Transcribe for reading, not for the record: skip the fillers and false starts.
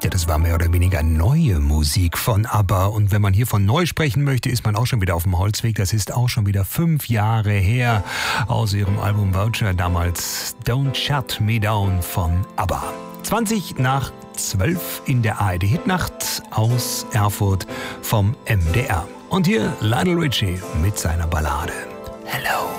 Ja, das war mehr oder weniger neue Musik von ABBA. Und wenn man hier von neu sprechen möchte, ist man auch schon wieder auf dem Holzweg. Das ist auch schon wieder 5 Jahre her aus ihrem Album Voucher, damals Don't Shut Me Down von ABBA. 11:20 in der ARD-Hitnacht aus Erfurt vom MDR. Und hier Lionel Richie mit seiner Ballade Hello.